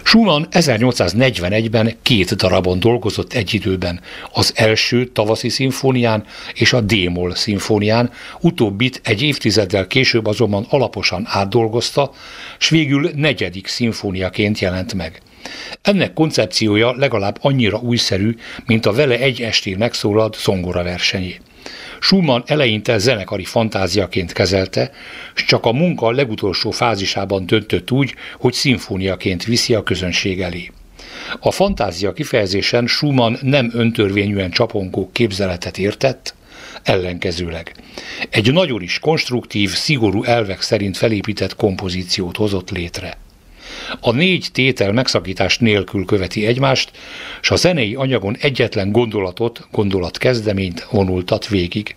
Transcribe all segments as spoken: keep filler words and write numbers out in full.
Schumann ezernyolcszáznegyvenegyben két darabon dolgozott egy időben, az első tavaszi szimfónián és a D-moll szimfónián, utóbbit egy évtizeddel később azonban alaposan átdolgozta, s végül negyedik szimfóniaként jelent meg. Ennek koncepciója legalább annyira újszerű, mint a vele egy estén megszólalt zongoraversenyé. Schumann eleinte zenekari fantáziaként kezelte, s csak a munka legutolsó fázisában döntött úgy, hogy szimfóniaként viszi a közönség elé. A fantázia kifejezésen Schumann nem öntörvényűen csapongó képzeletet értett, ellenkezőleg. Egy nagyon is konstruktív, szigorú elvek szerint felépített kompozíciót hozott létre. A négy tétel megszakítás nélkül követi egymást, s a zenei anyagon egyetlen gondolatot, gondolatkezdeményt vonultat végig.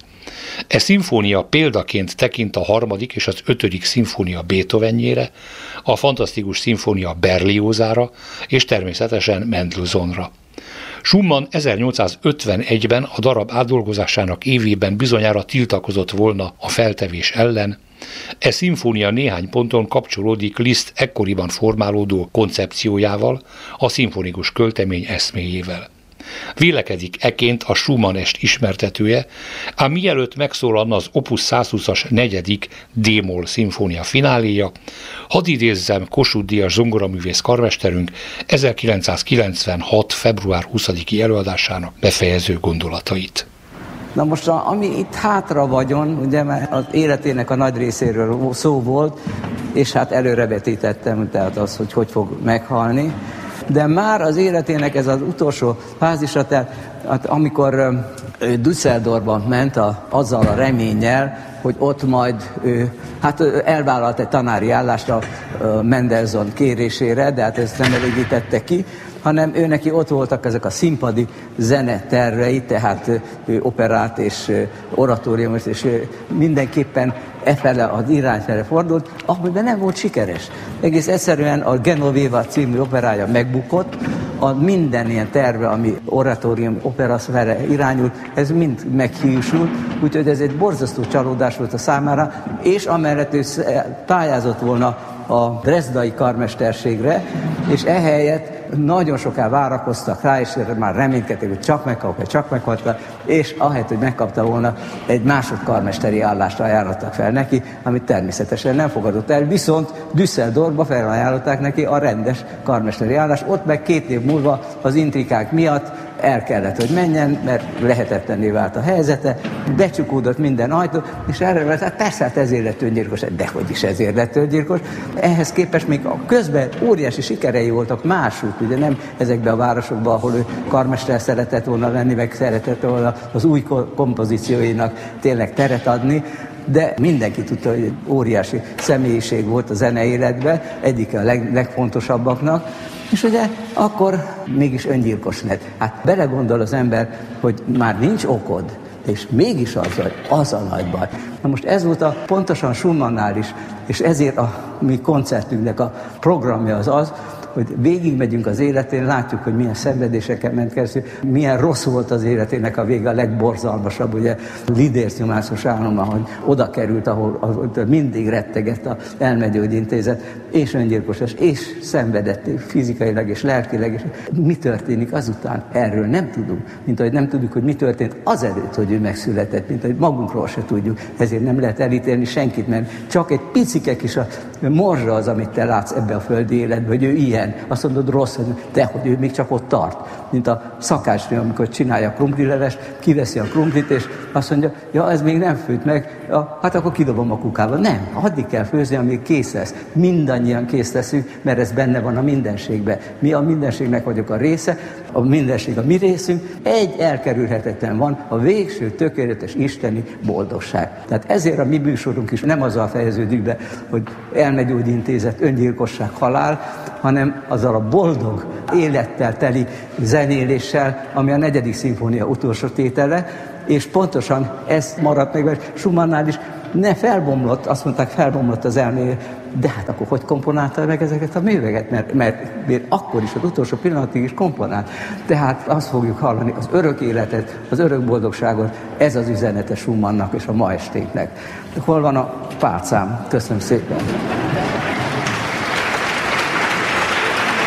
E szimfónia példaként tekint a harmadik és az ötödik szimfónia Beethovenjére, a fantasztikus szimfónia Berliózára és természetesen Mendelssohnra. Schumann ezernyolcszázötvenegyben a darab átdolgozásának évében bizonyára tiltakozott volna a feltevés ellen. E szimfónia néhány ponton kapcsolódik Liszt ekkoriban formálódó koncepciójával, a szimfonikus költemény eszméjével. Vélekedik eként a Schumann-est ismertetője, ám mielőtt megszólalna az Opus százhúszas negyedik D-moll szimfónia fináléja, hadd idézzem Kossuth Díjas zongoraművész karmesterünk ezerkilencszázkilencvenhat. február huszadiki előadásának befejező gondolatait. Na most, ami itt hátra vagyon, ugye már az életének a nagy részéről szó volt, és hát előrevetítettem, tehát az, hogy hogy fog meghalni. De már az életének ez az utolsó fázisa, tehát amikor Düsseldorfban ment a, azzal a reménnyel, hogy ott majd ő, hát elvállalt egy tanári állást a Mendelssohn kérésére, de hát ezt nem elégítette ki, hanem ő neki ott voltak ezek a színpadi zenetervei, tehát ő operát és oratóriumot, és mindenképpen efele az irányfele fordult, amiben nem volt sikeres. Egész egyszerűen a Genoveva című operája megbukott, a minden ilyen terve, ami oratórium, operaszfere irányult, ez mind meghiúsult, úgyhogy ez egy borzasztó csalódás volt a számára, és amellett ő pályázott volna a drezdai karmesterségre, és ehelyett nagyon soká várakoztak rá, és már reménykedték, hogy csak megkapja, csak megkapta, és ahelyett, hogy megkapta volna, egy másodkarmesteri állást ajánlottak fel neki, amit természetesen nem fogadott el, viszont Düsseldorfba felajánlották neki a rendes karmesteri állást, ott meg két év múlva az intrikák miatt el kellett, hogy menjen, mert lehetetlenné vált a helyzete, becsukódott minden ajtó, és erre lett, hát persze, hát ezért lett öngyilkos, dehogy is ezért lett öngyilkos. Ehhez képest még a közben óriási sikerei voltak másút, ugye nem ezekben a városokban, ahol ő karmester szeretett volna lenni, meg szeretett volna az új kompozícióinak tényleg teret adni, de mindenki tudta, hogy egy óriási személyiség volt a zene életben, egyike a leg, legfontosabbaknak, és ugye akkor mégis öngyilkos lett. Hát belegondol az ember, hogy már nincs okod, és mégis az, hogy az a nagy baj. Na most ez volt a pontosan Schumannál is, és ezért a mi koncertünknek a programja az az, hogy végigmegyünk az életén, látjuk, hogy milyen szenvedéseken ment keresztül, milyen rossz volt az életének a vége, a legborzalmasabb, ugye lidércnyomászos álom, ahogy oda került, ahol, ahol mindig rettegett az elmegyógyintézet, és öngyilkos, és szenvedett fizikailag és lelkileg, és mi történik azután? Erről nem tudunk, mint ahogy nem tudjuk, hogy mi történt azelőtt, hogy ő megszületett, mint ahogy magunkról se tudjuk, ezért nem lehet elítélni senkit, mert csak egy picike kis a morzsa az, amit te látsz ebbe a földi életbe, hogy ő ilyen. Azt mondod rossz, de hogy ő még csak ott tart. Mint a szakácsnő, amikor csinálja a krumplilevest, kiveszi a krumplit, és azt mondja, ja, ez még nem főtt meg, ja, hát akkor kidobom a kukába. Nem, addig kell főzni, amíg kész lesz. Mindannyian kész leszünk, mert ez benne van a mindenségben. Mi a mindenségnek vagyok a része, a mindenség a mi részünk. Egy elkerülhetetlen van, a végső, tökéletes isteni boldogság. Tehát ezért a mi műsorunk is nem azzal fejeződik be, hogy elmegyógyintézet, öngyilkosság, halál, hanem azzal a boldog élettel teli zenéléssel, ami a negyedik szimfónia utolsó tétele, és pontosan ez maradt meg, mert Schumannál is ne felbomlott, azt mondták, felbomlott az elméje, de hát akkor hogy komponálta meg ezeket a műveket? Mert, mert, mert akkor is, az utolsó pillanatig is komponált. Tehát azt fogjuk hallani, az örök életet, az örök boldogságot, ez az üzenete Schumannnak és a ma esténknek. Hol van a pálcám? Köszönöm szépen!